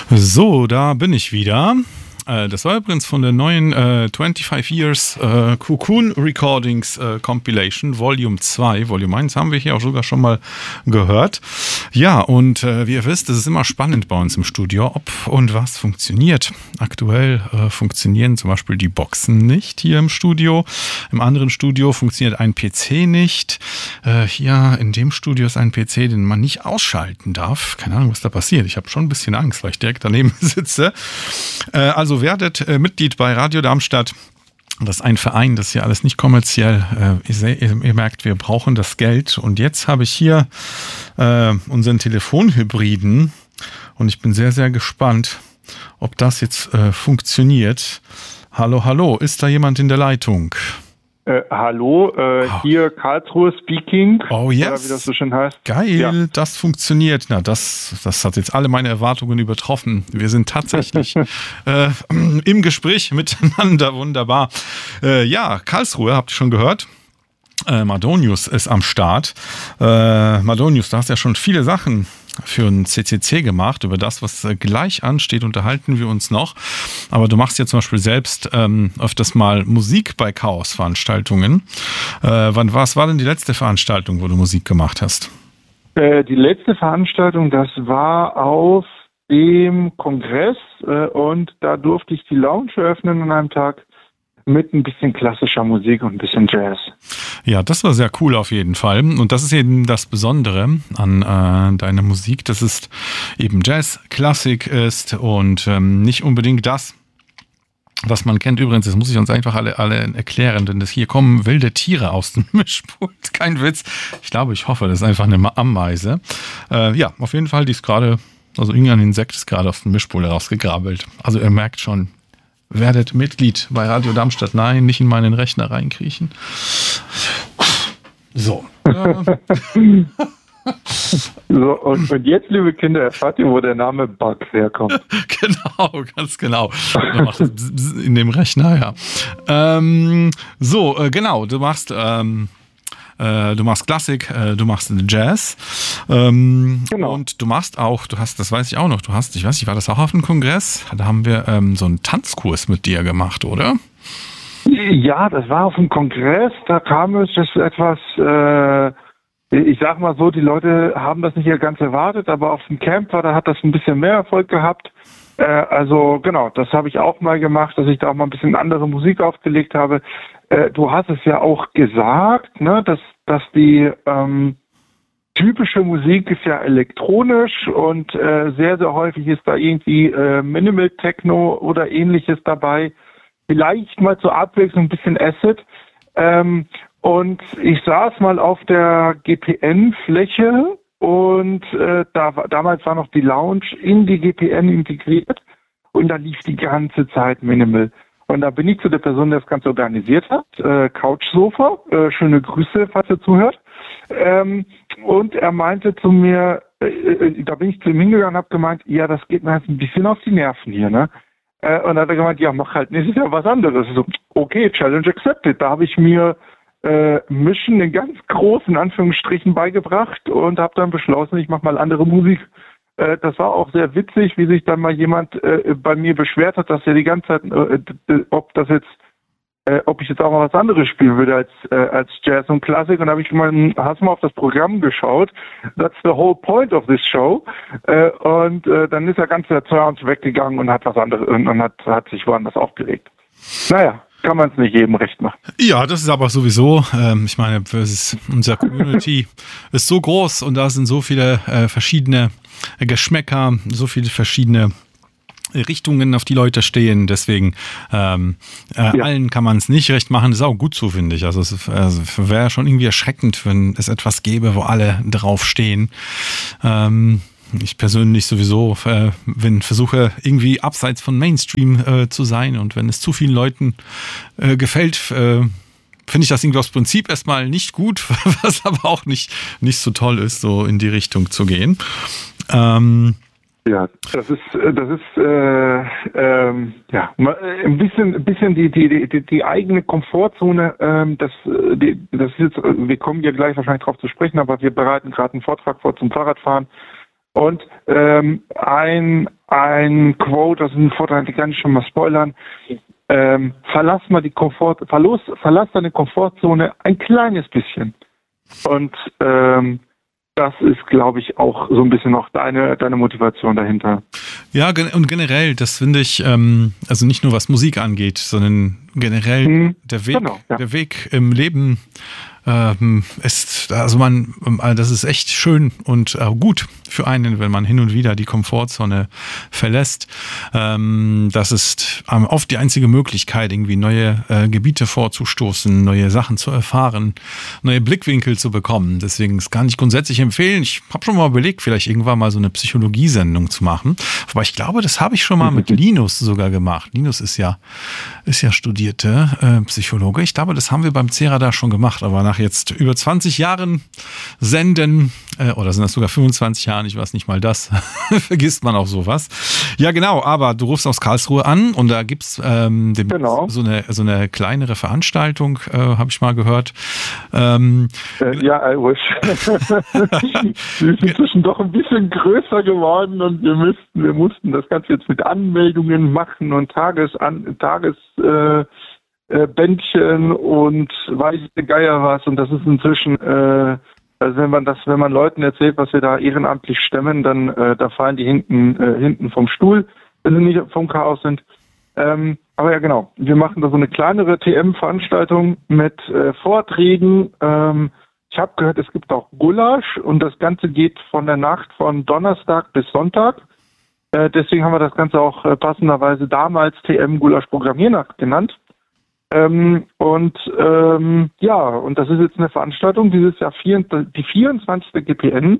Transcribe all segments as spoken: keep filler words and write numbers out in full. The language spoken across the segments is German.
So, da bin ich wieder. Äh, Das war übrigens von der neuen äh, fünfundzwanzig Years äh, Cocoon Recordings äh, Compilation Volume zwei. Volume eins haben wir hier auch sogar schon mal gehört. Ja, und äh, wie ihr wisst, es ist immer spannend bei uns im Studio, ob und was funktioniert. Aktuell äh, funktionieren zum Beispiel die Boxen nicht hier im Studio. Im anderen Studio funktioniert ein P C nicht. Äh, hier in dem Studio ist ein P C, den man nicht ausschalten darf. Keine Ahnung, was da passiert. Ich habe schon ein bisschen Angst, weil ich direkt daneben sitze. Äh, also werdet äh, Mitglied bei Radio Darmstadt. Das ist ein Verein, das ist ja alles nicht kommerziell. Äh, ihr, seht, ihr, ihr merkt, wir brauchen das Geld. Und jetzt habe ich hier äh, unseren Telefonhybriden und ich bin sehr, sehr gespannt, ob das jetzt äh, funktioniert. Hallo, hallo, ist da jemand in der Leitung? Äh, hallo, äh, oh. hier Karlsruhe speaking. Oh yes. Oder wie das so schön heißt. Geil, ja. Das funktioniert. Na, das, das hat jetzt alle meine Erwartungen übertroffen. Wir sind tatsächlich äh, im Gespräch miteinander. Wunderbar. Äh, ja, Karlsruhe, habt ihr schon gehört? Äh, Madonius ist am Start. Äh, Madonius, du hast ja schon viele Sachen für ein C C C gemacht. Über das, was gleich ansteht, unterhalten wir uns noch. Aber du machst ja zum Beispiel selbst ähm, öfters mal Musik bei Chaos-Veranstaltungen. Äh, wann was war denn die letzte Veranstaltung, wo du Musik gemacht hast? Äh, die letzte Veranstaltung, das war auf dem Kongress äh, und da durfte ich die Lounge eröffnen an einem Tag mit ein bisschen klassischer Musik und ein bisschen Jazz. Ja, das war sehr cool auf jeden Fall. Und das ist eben das Besondere an äh, deiner Musik, dass es eben Jazz, Klassik ist und ähm, nicht unbedingt das, was man kennt. Übrigens, das muss ich uns einfach alle, alle erklären, denn das hier kommen wilde Tiere aus dem Mischpult. Kein Witz. Ich glaube, ich hoffe, das ist einfach eine Ameise. Äh, ja, auf jeden Fall, die ist gerade, also irgendein Insekt ist gerade aus dem Mischpult rausgegrabbelt. Also ihr merkt schon, werdet Mitglied bei Radio Darmstadt. Nein, nicht in meinen Rechner reinkriechen. So. So, und, und jetzt, liebe Kinder, erfahrt ihr, wo der Name Bug herkommt. Genau, ganz genau. In dem Rechner, ja. Ähm, so, äh, genau, du machst... Ähm, Du machst Klassik, du machst Jazz ähm, genau. Und du machst auch, du hast, das weiß ich auch noch, du hast, ich weiß nicht, war das auch auf dem Kongress? Da haben wir ähm, so einen Tanzkurs mit dir gemacht, oder? Ja, das war auf dem Kongress, da kam es das etwas, äh, ich sag mal so, die Leute haben das nicht ganz erwartet, aber auf dem Camp war, da hat das ein bisschen mehr Erfolg gehabt. Äh, also genau, das habe ich auch mal gemacht, dass ich da auch mal ein bisschen andere Musik aufgelegt habe. Äh, du hast es ja auch gesagt, ne, dass, dass die ähm, typische Musik ist ja elektronisch und äh, sehr, sehr häufig ist da irgendwie äh, Minimal Techno oder ähnliches dabei. Vielleicht mal zur Abwechslung ein bisschen Acid. Ähm, und ich saß mal auf der G P N-Fläche und äh, da, damals war noch die Lounge in die G P N integriert und da lief die ganze Zeit Minimal. Und da bin ich zu der Person, der das Ganze organisiert hat, äh, Couchsofa, äh, schöne Grüße, falls er zuhört. Ähm, und er meinte zu mir, äh, äh, da bin ich zu ihm hingegangen und habe gemeint, ja, das geht mir jetzt ein bisschen auf die Nerven hier, ne? Äh, und dann hat er gemeint, ja, mach halt nächstes Jahr was anderes. So, okay, Challenge accepted. Da habe ich mir äh, Mischen in ganz großen Anführungsstrichen beigebracht und habe dann beschlossen, ich mache mal andere Musik. Das war auch sehr witzig, wie sich dann mal jemand äh, bei mir beschwert hat, dass er die ganze Zeit, äh, ob das jetzt, äh, ob ich jetzt auch mal was anderes spielen würde als äh, als Jazz und Klassik. Und da habe ich mal, hast du mal auf das Programm geschaut? That's the whole point of this show. Äh, und äh, dann ist er ganz verzweifelt weggegangen und hat was anderes und, und hat hat sich woanders aufgeregt. Naja. Kann man es nicht jedem recht machen. Ja, das ist aber sowieso, ähm, ich meine, ist, unsere Community ist so groß und da sind so viele äh, verschiedene Geschmäcker, so viele verschiedene Richtungen, auf die Leute stehen. Deswegen ähm, äh, ja. allen kann man es nicht recht machen. Das ist auch gut so, finde ich. Also es also, wäre schon irgendwie erschreckend, wenn es etwas gäbe, wo alle drauf stehen. Ähm, Ich persönlich sowieso äh, wenn versuche, irgendwie abseits von Mainstream äh, zu sein und wenn es zu vielen Leuten äh, gefällt, äh, finde ich das irgendwie aus Prinzip erstmal nicht gut, was aber auch nicht, nicht so toll ist, so in die Richtung zu gehen. Ähm, ja, das ist, das ist äh, ähm, ja ein bisschen, ein bisschen die, die, die, die eigene Komfortzone. Ähm, das, die, das ist jetzt, wir kommen ja gleich wahrscheinlich drauf zu sprechen, aber wir bereiten gerade einen Vortrag vor zum Fahrradfahren. Und ähm, ein, ein Quote, das ist ein Vortrag, den kann ich schon mal spoilern. Ähm, verlass mal die Komfort, verlass, verlass deine Komfortzone ein kleines bisschen. Und ähm, das ist, glaube ich, auch so ein bisschen noch deine, deine Motivation dahinter. Ja, und generell, das finde ich, ähm, also nicht nur was Musik angeht, sondern generell mhm, der Weg, genau, ja. der Weg im Leben ähm, ist, also man, das ist echt schön und äh, gut für einen, wenn man hin und wieder die Komfortzone verlässt. Ähm, das ist ähm, oft die einzige Möglichkeit, irgendwie neue äh, Gebiete vorzustoßen, neue Sachen zu erfahren, neue Blickwinkel zu bekommen. Deswegen ist gar nicht grundsätzlich empfehlen. Ich habe schon mal überlegt, vielleicht irgendwann mal so eine Psychologiesendung zu machen. Aber ich glaube, das habe ich schon mal mit Linus sogar gemacht. Linus ist ja, ist ja studierte äh, Psychologe. Ich glaube, das haben wir beim Cera da schon gemacht, aber nach jetzt über zwanzig Jahren Senden, äh, oder sind das sogar fünfundzwanzig Jahren, ich weiß nicht mal das, vergisst man auch sowas. Ja, genau, aber du rufst aus Karlsruhe an und da gibt es ähm, genau. so, eine, so eine kleinere Veranstaltung, äh, habe ich mal gehört. Ähm, äh, ja, I wish. Wir sind inzwischen doch ein bisschen größer geworden und wir müssten, wir mussten das Ganze jetzt mit Anmeldungen machen und Tages, an, Tages äh, Äh, Bändchen und weiß der Geier was, und das ist inzwischen, äh, also wenn man das, wenn man Leuten erzählt, was wir da ehrenamtlich stemmen, dann äh, da fallen die hinten äh, hinten vom Stuhl, wenn sie nicht vom Chaos sind. Ähm, aber ja, genau, wir machen da so eine kleinere T M-Veranstaltung mit äh, Vorträgen. Ähm, ich habe gehört, es gibt auch Gulasch und das Ganze geht von der Nacht von Donnerstag bis Sonntag. Äh, deswegen haben wir das Ganze auch äh, passenderweise damals T M Gulasch Programmiernacht genannt. Ähm, und ähm, ja, und das ist jetzt eine Veranstaltung, dieses Jahr vier, die vierundzwanzigste G P N,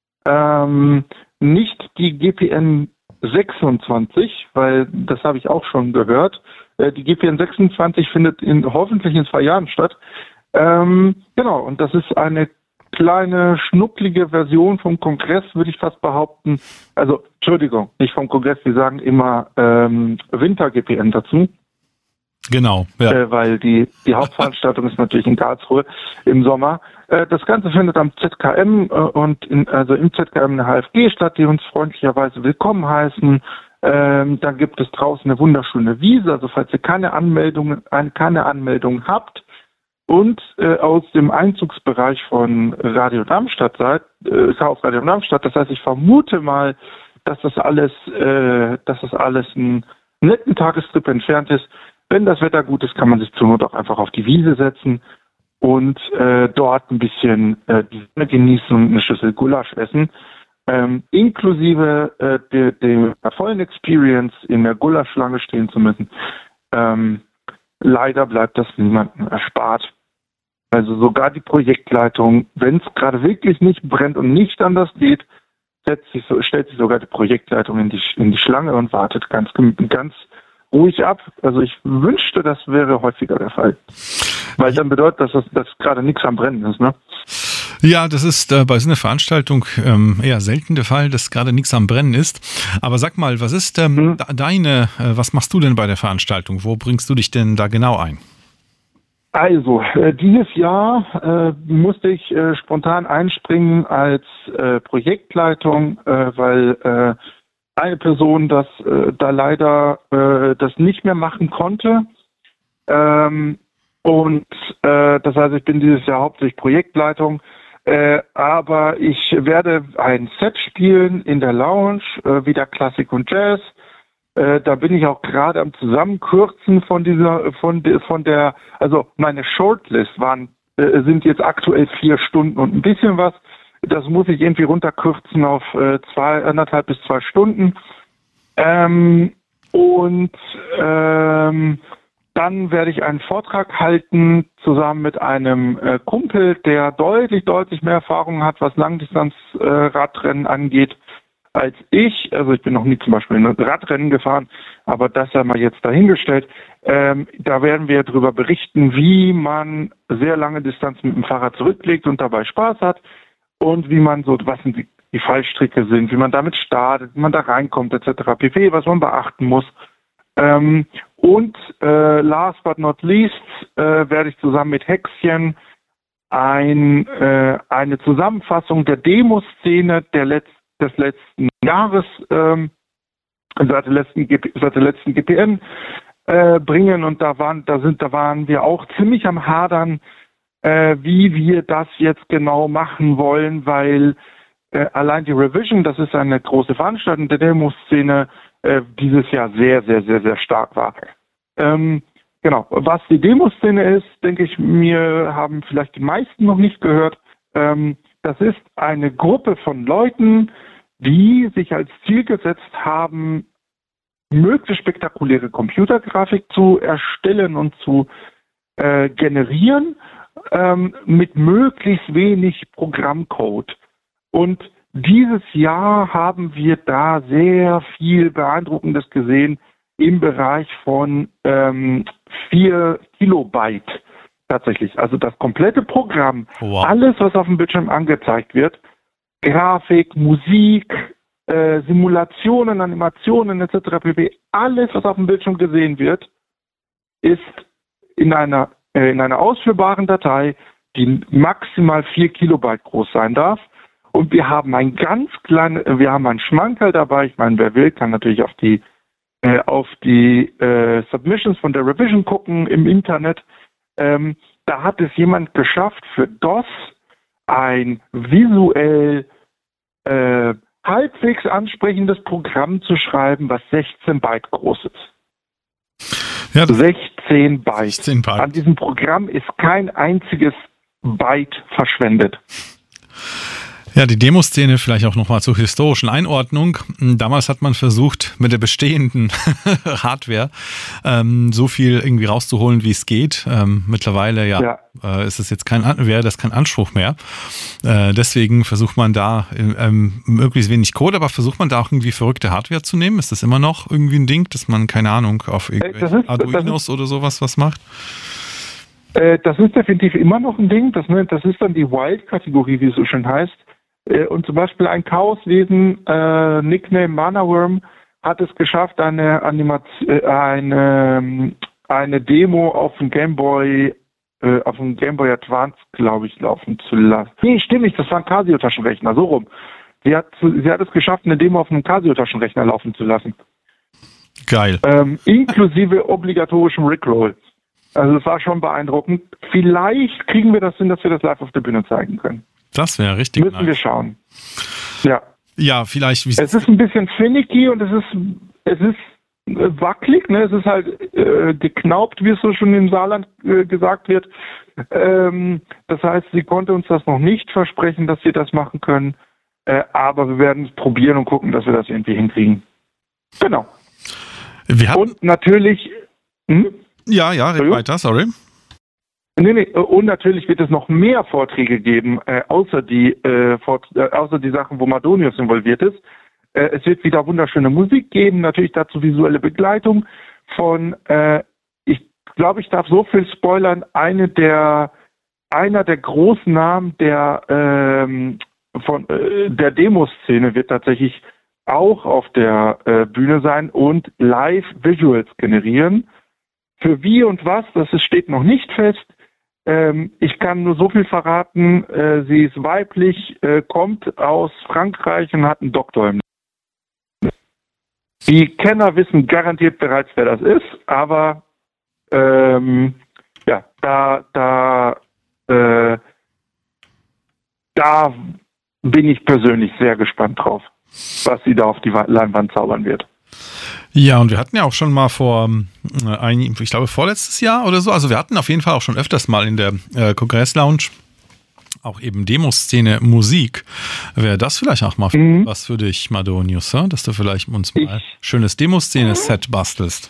ähm, nicht die G P N sechsundzwanzig, weil das habe ich auch schon gehört. Äh, die G P N sechsundzwanzig findet in, hoffentlich in zwei Jahren statt. Ähm, genau, und das ist eine kleine, schnucklige Version vom Kongress, würde ich fast behaupten. Also, Entschuldigung, nicht vom Kongress, wir sagen immer ähm, Winter-G P N dazu. Genau, ja. Äh, weil die, die Hauptveranstaltung ist natürlich in Karlsruhe im Sommer. Äh, das Ganze findet am Z K M äh, und in, also im Z K M eine H F G statt, die uns freundlicherweise willkommen heißen. Ähm, dann gibt es draußen eine wunderschöne Wiese, also falls ihr keine Anmeldung, keine Anmeldung habt und äh, aus dem Einzugsbereich von Radio Darmstadt seid, äh, auf Radio Darmstadt, das heißt, ich vermute mal, dass das alles, äh, dass das alles einen netten Tagestrip entfernt ist. Wenn das Wetter gut ist, kann man sich zur Not auch einfach auf die Wiese setzen und äh, dort ein bisschen äh, die Sonne genießen und eine Schüssel Gulasch essen. Ähm, inklusive äh, der, der vollen Experience in der Gulaschschlange stehen zu müssen. Ähm, leider bleibt das niemandem erspart. Also sogar die Projektleitung, wenn es gerade wirklich nicht brennt und nicht anders geht, setzt sich so, stellt sich sogar die Projektleitung in die, in die Schlange und wartet ganz, ganz ruhig ab. Also ich wünschte, das wäre häufiger der Fall. Weil dann bedeutet das, dass, dass gerade nichts am Brennen ist, ne? Ja, das ist äh, bei so einer Veranstaltung ähm, eher selten der Fall, dass gerade nichts am Brennen ist. Aber sag mal, was ist ähm, hm. deine, äh, was machst du denn bei der Veranstaltung? Wo bringst du dich denn da genau ein? Also, äh, dieses Jahr äh, musste ich äh, spontan einspringen als äh, Projektleitung, äh, weil äh, eine Person das äh, da leider äh, das nicht mehr machen konnte. Ähm, und äh, das heißt, ich bin dieses Jahr hauptsächlich Projektleitung. Äh, aber ich werde ein Set spielen in der Lounge, äh, wieder Klassik und Jazz. Äh, da bin ich auch gerade am Zusammenkürzen von dieser, von der, von der, also meine Shortlist waren, äh, sind jetzt aktuell vier Stunden und ein bisschen was. Das muss ich irgendwie runterkürzen auf äh, zwei, anderthalb bis zwei Stunden. Ähm, und ähm, dann werde ich einen Vortrag halten, zusammen mit einem äh, Kumpel, der deutlich, deutlich mehr Erfahrung hat, was Langdistanz-Radrennen äh, angeht, als ich. Also ich bin noch nie zum Beispiel ein Radrennen gefahren, aber das sei mal jetzt dahingestellt. Ähm, da werden wir darüber berichten, wie man sehr lange Distanzen mit dem Fahrrad zurücklegt und dabei Spaß hat. Und wie man so, was die, die Fallstricke sind, wie man damit startet, wie man da reinkommt, et cetera pp., was man beachten muss. Ähm, und äh, last but not least äh, werde ich zusammen mit Hexchen ein, äh, eine Zusammenfassung der Demoszene der, Letz-, des letzten Jahres, ähm, seit der letzten, seit der letzten G P N äh, bringen. Und da waren, da sind, da waren wir auch ziemlich am Hadern, äh, wie wir das jetzt genau machen wollen, weil äh, allein die Revision, das ist eine große Veranstaltung der Demoszene, äh, dieses Jahr sehr, sehr, sehr, sehr stark war. Ähm, genau. Was die Demoszene ist, denke ich, mir haben vielleicht die meisten noch nicht gehört. Ähm, das ist eine Gruppe von Leuten, die sich als Ziel gesetzt haben, möglichst spektakuläre Computergrafik zu erstellen und zu äh, generieren ähm, mit möglichst wenig Programmcode. Und dieses Jahr haben wir da sehr viel Beeindruckendes gesehen im Bereich von ähm, vier Kilobyte tatsächlich. Also das komplette Programm, wow. Alles, was auf dem Bildschirm angezeigt wird, Grafik, Musik, äh, Simulationen, Animationen et cetera pp. Alles, was auf dem Bildschirm gesehen wird, ist in einer, äh, in einer ausführbaren Datei, die maximal vier Kilobyte groß sein darf. Und wir haben ein ganz kleines, wir haben ein Schmankerl dabei. Ich meine, wer will, kann natürlich auf die äh, auf die äh, Submissions von der Revision gucken im Internet. Ähm, da hat es jemand geschafft, für DOS ein visuell äh, halbwegs ansprechendes Programm zu schreiben, was sechzehn Byte groß ist. Ja, sechzehn Byte. sechzehn Byte. An diesem Programm ist kein einziges Byte verschwendet. Ja, die Demoszene vielleicht auch nochmal zur historischen Einordnung. Damals hat man versucht, mit der bestehenden Hardware ähm, so viel irgendwie rauszuholen, wie es geht. Ähm, mittlerweile ja, ja. Äh, ist es jetzt kein, wäre das kein Anspruch mehr. Äh, deswegen versucht man da ähm, möglichst wenig Code, aber versucht man da auch irgendwie verrückte Hardware zu nehmen? Ist das immer noch irgendwie ein Ding, dass man, keine Ahnung, auf irgendwelche ist, Arduinos oder sowas was macht? Äh, das ist definitiv immer noch ein Ding. Das, ne, das ist dann die Wild-Kategorie, wie es so schön heißt. Und zum Beispiel ein Chaoswesen, äh, Nickname Manaworm, hat es geschafft, eine Animation, äh, eine, eine Demo auf dem Game Boy, äh, auf dem Game Boy Advance, glaube ich, laufen zu lassen. Nee, stimmt nicht, das war ein Casio-Taschenrechner, so rum. Sie hat, sie hat es geschafft, eine Demo auf einem Casio-Taschenrechner laufen zu lassen. Geil. Ähm, inklusive obligatorischem Rickroll. Also es war schon beeindruckend. Vielleicht kriegen wir das hin, dass wir das live auf der Bühne zeigen können. Das wäre richtig Müssen nice. wir schauen. Ja. Ja, vielleicht. Wie es ist ein bisschen finicky und es ist, es ist wackelig, ne? Es ist halt äh, geknaubt, wie es so schon im Saarland äh, gesagt wird. Ähm, das heißt, sie konnte uns das noch nicht versprechen, dass wir das machen können. Äh, aber wir werden es probieren und gucken, dass wir das irgendwie hinkriegen. Genau. Wir und natürlich. Hm? Ja, ja, red weiter, sorry. Nee, nee, und natürlich wird es noch mehr Vorträge geben, äh, außer die äh, Vort- äh, außer die Sachen, wo Madonius involviert ist. Äh, es wird wieder wunderschöne Musik geben, natürlich dazu visuelle Begleitung von, äh, ich glaube, ich darf so viel spoilern, eine der, einer der großen Namen der, ähm, von, äh, der Demoszene wird tatsächlich auch auf der äh, Bühne sein und Live-Visuals generieren. Für wie und was, das steht noch nicht fest. Ähm, ich kann nur so viel verraten, äh, sie ist weiblich, äh, kommt aus Frankreich und hat einen Doktor im Namen. Die Kenner wissen garantiert bereits, wer das ist, aber ähm, ja, da, da, äh, da bin ich persönlich sehr gespannt drauf, was sie da auf die Leinwand zaubern wird. Ja, und wir hatten ja auch schon mal vor, ein, ich glaube vorletztes Jahr oder so, also wir hatten auf jeden Fall auch schon öfters mal in der äh, Kongress-Lounge auch eben Demoszene Musik. Wäre das vielleicht auch mal mhm. was für dich, Madonius, ja? Dass du vielleicht uns mal ein schönes Demoszene-Set bastelst?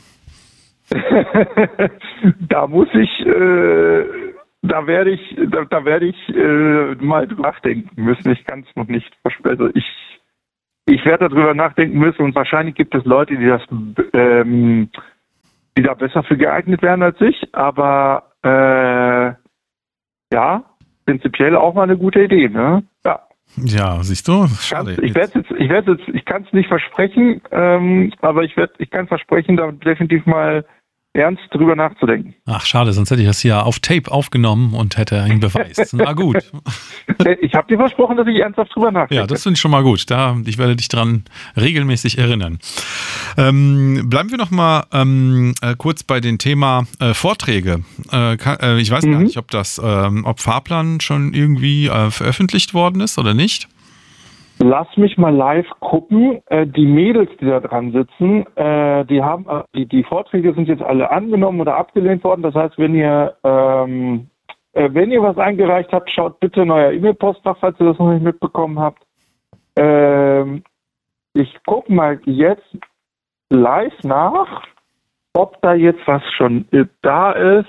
Da muss ich, äh, da werde ich, da, da werde ich äh, mal drüber nachdenken müssen. Ich kann es noch nicht versprechen. Also ich Ich werde darüber nachdenken müssen und wahrscheinlich gibt es Leute, die das, ähm, die da besser für geeignet wären als ich, aber äh, ja, prinzipiell auch mal eine gute Idee, ne? Ja. Ja, siehst du? Schade. Ich werde jetzt, ich werde jetzt, ich kann es nicht versprechen, ähm, aber ich werde, ich kann versprechen, da definitiv mal ernst drüber nachzudenken. Ach, schade, sonst hätte ich das hier auf Tape aufgenommen und hätte einen Beweis. Na gut. Ich habe dir versprochen, dass ich ernsthaft drüber nachdenke. Ja, das finde ich schon mal gut. Da, ich werde dich dran regelmäßig erinnern. Ähm, bleiben wir noch mal ähm, äh, kurz bei dem Thema äh, Vorträge. Äh, kann, äh, ich weiß mhm. gar nicht, ob das, ähm, ob Fahrplan schon irgendwie äh, veröffentlicht worden ist oder nicht. Lass mich mal live gucken. Äh, die Mädels, die da dran sitzen, äh, die haben äh, die, die Vorträge sind jetzt alle angenommen oder abgelehnt worden. Das heißt, wenn ihr ähm, äh, wenn ihr was eingereicht habt, schaut bitte in euer E-Mail-Postfach, falls ihr das noch nicht mitbekommen habt. Ähm, ich gucke mal jetzt live nach, ob da jetzt was schon äh, da ist.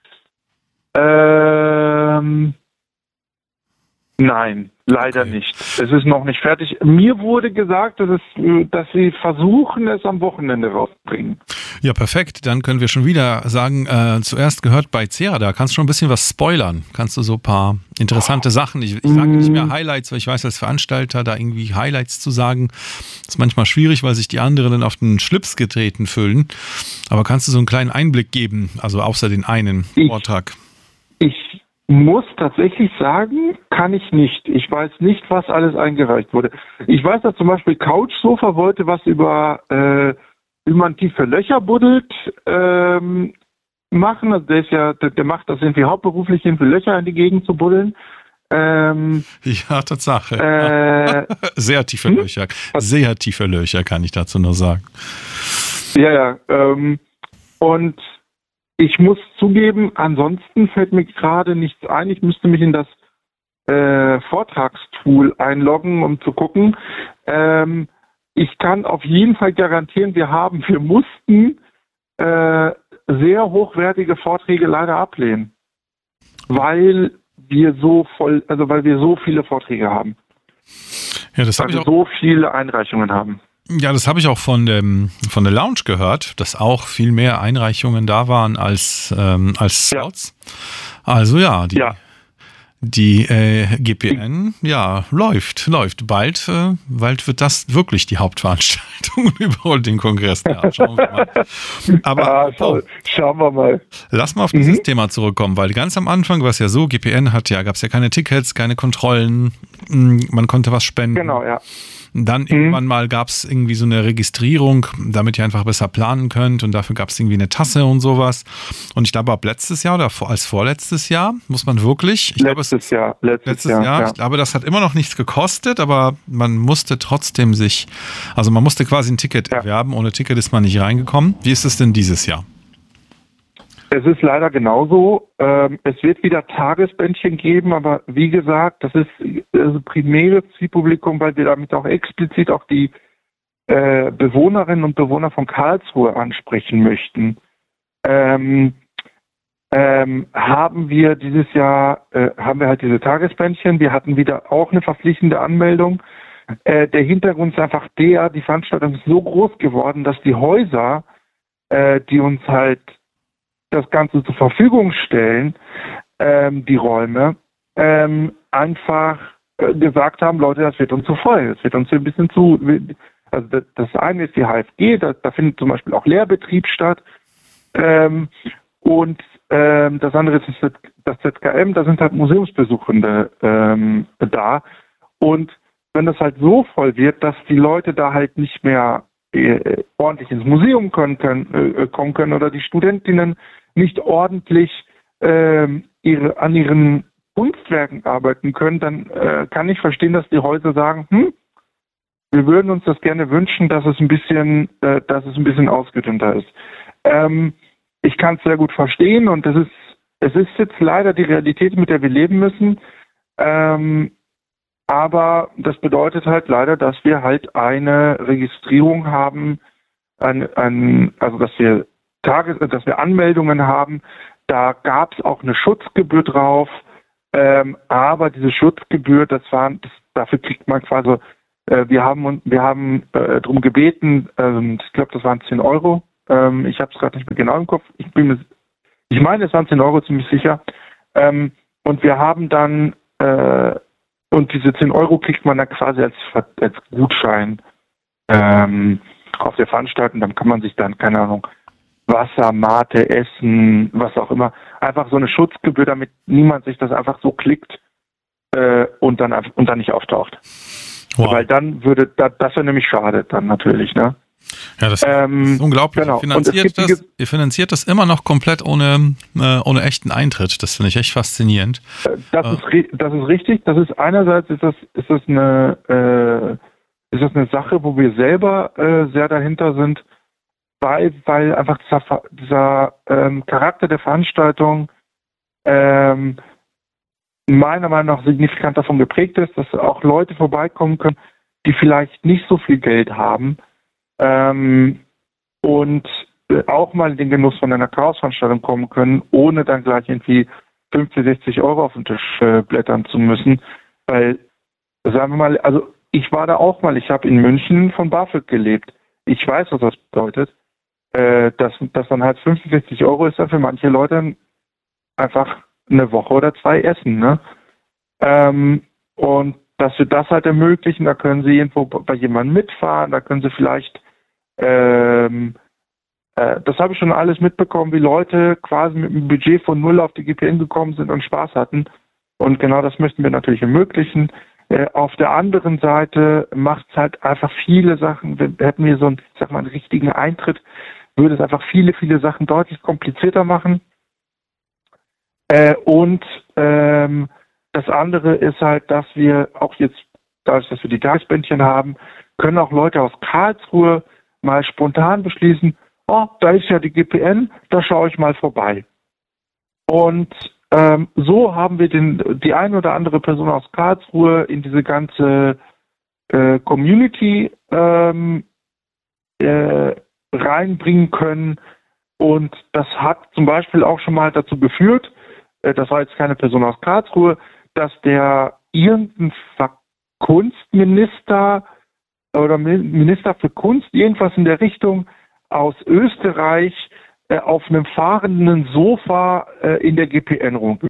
Ähm, nein. Leider okay. nicht. Es ist noch nicht fertig. Mir wurde gesagt, dass, es, dass sie versuchen, es am Wochenende rauszubringen. Ja, perfekt. Dann können wir schon wieder sagen, äh, zuerst gehört bei Cera, da kannst du schon ein bisschen was spoilern. Kannst du so ein paar interessante oh. Sachen, ich, ich sage nicht mehr Highlights, weil ich weiß, als Veranstalter da irgendwie Highlights zu sagen, ist manchmal schwierig, weil sich die anderen dann auf den Schlips getreten fühlen. Aber kannst du so einen kleinen Einblick geben, also außer den einen ich, Vortrag? Ich muss tatsächlich sagen, kann ich nicht. Ich weiß nicht, was alles eingereicht wurde. Ich weiß, dass zum Beispiel Couchsofa wollte was über, äh, wie man tiefe Löcher buddelt, ähm, machen. Also der ist ja, der, der macht das irgendwie hauptberuflich, irgendwie Löcher in die Gegend zu buddeln. Ähm, ja, Tatsache. Äh, sehr tiefe hm? Löcher. Sehr tiefe Löcher, kann ich dazu nur sagen. Ja, ja. Ähm, und ich muss zugeben, ansonsten fällt mir gerade nichts ein. Ich müsste mich in das äh, Vortragstool einloggen, um zu gucken. Ähm, ich kann auf jeden Fall garantieren, wir haben, wir mussten äh, sehr hochwertige Vorträge leider ablehnen, weil wir so voll, also weil wir so viele Vorträge haben. Ja, das habe also ich auch. So viele Einreichungen haben. Ja, das habe ich auch von dem von der Lounge gehört, dass auch viel mehr Einreichungen da waren als ähm, als Slots. Ja. Also ja, die ja. die äh, G P N ja läuft, läuft bald, äh, bald wird das wirklich die Hauptveranstaltung über den Kongress. Ja, schauen wir mal. Aber ja, schau, oh, schauen wir mal. Lass mal auf dieses mhm. Thema zurückkommen, weil ganz am Anfang war es ja so, G P N hat ja, gab es ja keine Tickets, keine Kontrollen, man konnte was spenden. Genau, ja. Dann irgendwann mal gab es irgendwie so eine Registrierung, damit ihr einfach besser planen könnt und dafür gab es irgendwie eine Tasse und sowas. Und ich glaube, ab letztes Jahr oder als vorletztes Jahr muss man wirklich... Ich letztes glaube, es, Jahr. Letztes, letztes Jahr, Jahr. Ja. Ich glaube, das hat immer noch nichts gekostet, aber man musste trotzdem sich... Also man musste quasi ein Ticket ja. erwerben. Ohne Ticket ist man nicht reingekommen. Wie ist es denn dieses Jahr? Es ist leider genauso. Ähm, es wird wieder Tagesbändchen geben, aber wie gesagt, das ist das primäre Zielpublikum, weil wir damit auch explizit auch die äh, Bewohnerinnen und Bewohner von Karlsruhe ansprechen möchten. Ähm, ähm, haben wir dieses Jahr, äh, haben wir halt diese Tagesbändchen. Wir hatten wieder auch eine verpflichtende Anmeldung. Äh, der Hintergrund ist einfach der, die Veranstaltung ist so groß geworden, dass die Häuser, äh, die uns halt das Ganze zur Verfügung stellen, ähm, die Räume, ähm, einfach äh, gesagt haben, Leute, das wird uns zu voll, das wird uns ein bisschen zu, also das, das eine ist die H F G, da, da findet zum Beispiel auch Lehrbetrieb statt, ähm, und ähm, das andere ist das, das Z K M, da sind halt Museumsbesuchende ähm, da, und wenn das halt so voll wird, dass die Leute da halt nicht mehr äh, ordentlich ins Museum können, können, äh, kommen können oder die Studentinnen nicht ordentlich ähm, ihre, an ihren Kunstwerken arbeiten können, dann äh, kann ich verstehen, dass die Häuser sagen, hm, wir würden uns das gerne wünschen, dass es ein bisschen, äh, dass es ein bisschen ausgedünnter ist. Ähm, ich kann es sehr gut verstehen und das ist, es ist jetzt leider die Realität, mit der wir leben müssen. Ähm, aber das bedeutet halt leider, dass wir halt eine Registrierung haben, ein, ein, also dass wir Tages, dass wir Anmeldungen haben, da gab es auch eine Schutzgebühr drauf, ähm, aber diese Schutzgebühr, das war, das, dafür kriegt man quasi, äh, wir haben wir haben äh, darum gebeten, ähm, ich glaube, das waren zehn Euro, ähm, ich habe es gerade nicht mehr genau im Kopf, ich bin mir, ich meine, es waren zehn Euro ziemlich sicher, ähm, und wir haben dann, äh, und diese zehn Euro kriegt man dann quasi als, als Gutschein ähm, auf der Veranstaltung, dann kann man sich dann, keine Ahnung, Wasser, Mate, Essen, was auch immer. Einfach so eine Schutzgebühr, damit niemand sich das einfach so klickt äh, und dann und dann nicht auftaucht. Wow. Weil dann würde, das, das wäre nämlich schade dann natürlich, ne? Ja, das ähm, ist unglaublich. Genau. Ihr, finanziert das, ihr finanziert das immer noch komplett ohne, äh, ohne echten Eintritt. Das finde ich echt faszinierend. Das, äh. ist, das ist richtig. Das ist einerseits ist das, ist das eine äh, ist das eine Sache, wo wir selber äh, sehr dahinter sind, weil, weil einfach dieser, dieser ähm, Charakter der Veranstaltung ähm, meiner Meinung nach signifikant davon geprägt ist, dass auch Leute vorbeikommen können, die vielleicht nicht so viel Geld haben, Ähm, und äh, auch mal in den Genuss von einer Chaosveranstaltung kommen können, ohne dann gleich irgendwie fünfzig, sechzig Euro auf den Tisch äh, blättern zu müssen. Weil, sagen wir mal, also ich war da auch mal, ich habe in München von BAföG gelebt. Ich weiß, was das bedeutet. Äh, dass, dass dann halt fünfzig, sechzig Euro ist dann für manche Leute einfach eine Woche oder zwei Essen, ne? Ähm, und dass wir das halt ermöglichen, da können Sie irgendwo bei jemandem mitfahren, da können Sie vielleicht Ähm, äh, das habe ich schon alles mitbekommen, wie Leute quasi mit einem Budget von null auf die G P N gekommen sind und Spaß hatten. Und genau das möchten wir natürlich ermöglichen. Äh, auf der anderen Seite macht es halt einfach viele Sachen, wenn, hätten wir so einen, ich sag mal, einen richtigen Eintritt, würde es einfach viele, viele Sachen deutlich komplizierter machen. Äh, und ähm, das andere ist halt, dass wir auch jetzt, dadurch, dass wir die Tagesbändchen haben, können auch Leute aus Karlsruhe mal spontan beschließen, oh, da ist ja die G P N, da schaue ich mal vorbei. Und ähm, so haben wir den, die eine oder andere Person aus Karlsruhe in diese ganze äh, Community ähm, äh, reinbringen können. Und das hat zum Beispiel auch schon mal dazu geführt, äh, das war jetzt keine Person aus Karlsruhe, dass der irgendein Kunstminister oder Minister für Kunst, irgendwas in der Richtung, aus Österreich äh, auf einem fahrenden Sofa äh, in der G P N rum.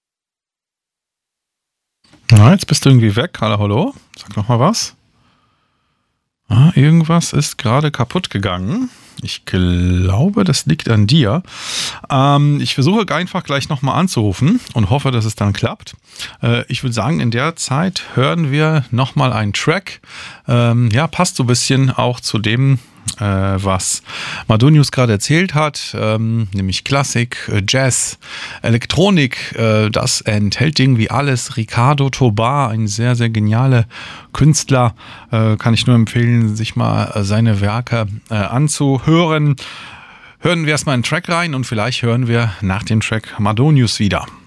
Na, jetzt bist du irgendwie weg. Hallo, hallo. Sag noch mal was. Ah, irgendwas ist gerade kaputt gegangen. Ich glaube, das liegt an dir. Ähm, ich versuche einfach gleich nochmal anzurufen und hoffe, dass es dann klappt. Äh, ich würde sagen, in der Zeit hören wir nochmal einen Track. Ähm, ja, passt so ein bisschen auch zu dem, äh, was Madonius gerade erzählt hat, ähm, nämlich Klassik, äh, Jazz, Elektronik, äh, das enthält irgendwie alles. Ricardo Tobar, ein sehr, sehr genialer Künstler, äh, kann ich nur empfehlen, sich mal äh, seine Werke äh, anzuhören. Hören wir erstmal einen Track rein und vielleicht hören wir nach dem Track Madonius wieder.